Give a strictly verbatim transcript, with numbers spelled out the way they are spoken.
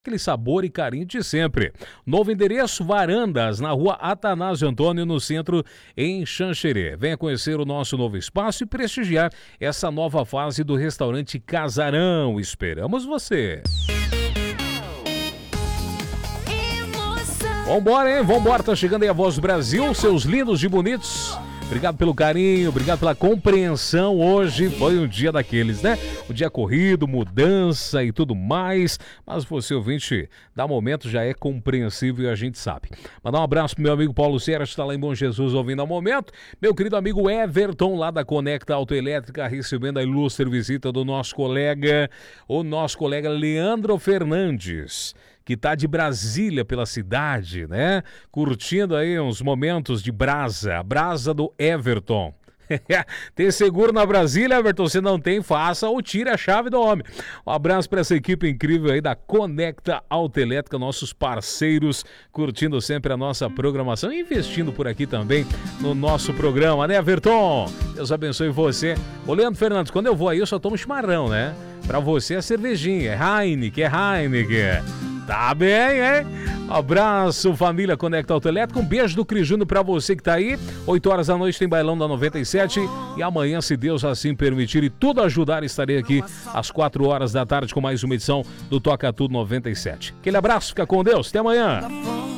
aquele sabor e carinho de sempre. Novo endereço, Varandas, na rua Atanásio Antônio, no centro, em Xanxerê. Venha conhecer o nosso novo espaço e prestigiar essa nova fase do restaurante Casarão. Esperamos você! Vambora, hein? Vambora, tá chegando aí a Voz do Brasil, seus lindos e bonitos. Obrigado pelo carinho, obrigado pela compreensão. Hoje foi um dia daqueles, né? Um dia corrido, mudança e tudo mais. Mas você, ouvinte, dá momento, já é compreensível e a gente sabe. Mandar um abraço pro meu amigo Paulo Sérgio, que está lá em Bom Jesus ouvindo ao momento. Meu querido amigo Everton, lá da Conecta Autoelétrica, recebendo a ilustre visita do nosso colega, o nosso colega Leandro Fernandes, que tá de Brasília pela cidade, né? Curtindo aí uns momentos de brasa, a brasa do Everton. Tem seguro na Brasília, Everton? Se não tem, faça ou tire a chave do homem. Um abraço para essa equipe incrível aí da Conecta Autoelétrica, nossos parceiros, curtindo sempre a nossa programação e investindo por aqui também no nosso programa, né, Everton? Deus abençoe você. Ô, Leandro Fernandes, quando eu vou aí eu só tomo chimarrão, né? Pra você é cervejinha, é Heineken, é Heineken. Tá bem, hein? Abraço, família Conecta Autoelétrica. Um beijo do Cris Júnior pra você que tá aí. oito horas da noite tem bailão da noventa e sete. E amanhã, se Deus assim permitir e tudo ajudar, estarei aqui às quatro horas da tarde com mais uma edição do Toca Tudo noventa e sete. Aquele abraço, fica com Deus. Até amanhã.